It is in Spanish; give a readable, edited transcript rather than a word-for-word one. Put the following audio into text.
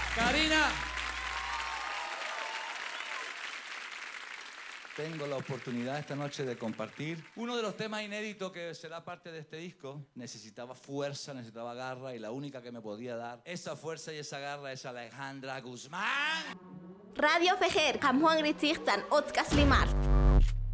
Karina. Tengo la oportunidad esta noche de compartir uno de los temas inéditos que será parte de este disco. Necesitaba fuerza, necesitaba garra y la única que me podía dar esa fuerza y esa garra es Alejandra Guzmán. Radio Fejer, kamuan ritzichtan, otzkas limar.